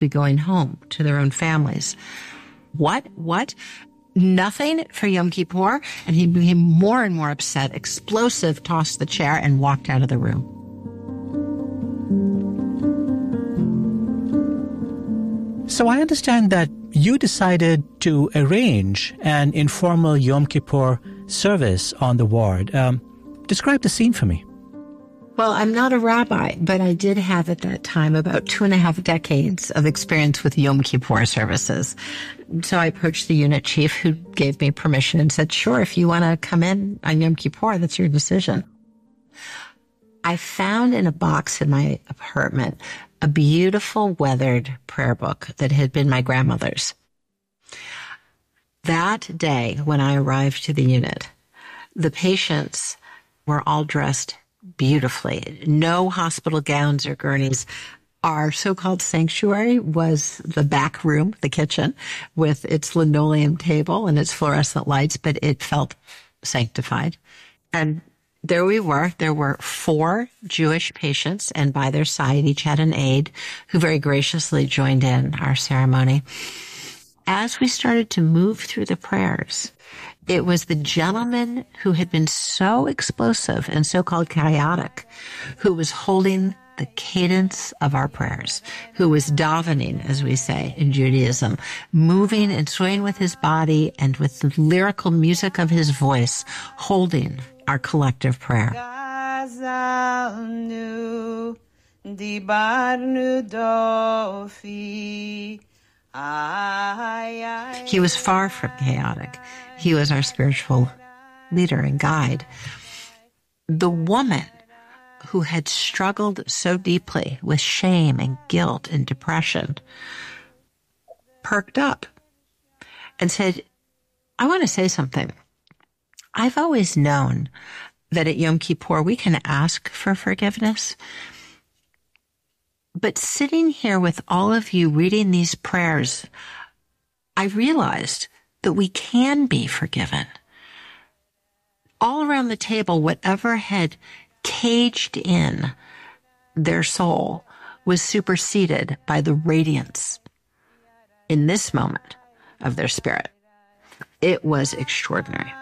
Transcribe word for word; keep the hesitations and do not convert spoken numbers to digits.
be going home to their own families. What? What? Nothing for Yom Kippur? And he became more and more upset, explosive, tossed the chair, and walked out of the room. So I understand that you decided to arrange an informal Yom Kippur service on the ward. Um, describe the scene for me. Well, I'm not a rabbi, but I did have at that time about two and a half decades of experience with Yom Kippur services. So I approached the unit chief, who gave me permission and said, sure, if you want to come in on Yom Kippur, that's your decision. I found in a box in my apartment a beautiful weathered prayer book that had been my grandmother's. That day, when I arrived to the unit, the patients were all dressed beautifully. No hospital gowns or gurneys. Our so-called sanctuary was the back room, the kitchen, with its linoleum table and its fluorescent lights, but it felt sanctified. And there we were. There were four Jewish patients, and by their side, each had an aide who very graciously joined in our ceremony. As we started to move through the prayers, it was the gentleman who had been so explosive and so-called chaotic who was holding the cadence of our prayers, who was davening, as we say in Judaism, moving and swaying with his body and with the lyrical music of his voice, holding our collective prayer. He was far from chaotic. He was our spiritual leader and guide. The woman who had struggled so deeply with shame and guilt and depression perked up and said, I want to say something. I've always known that at Yom Kippur we can ask for forgiveness. But sitting here with all of you reading these prayers, I realized that we can be forgiven. All around the table, whatever had caged in their soul was superseded by the radiance in this moment of their spirit. It was extraordinary.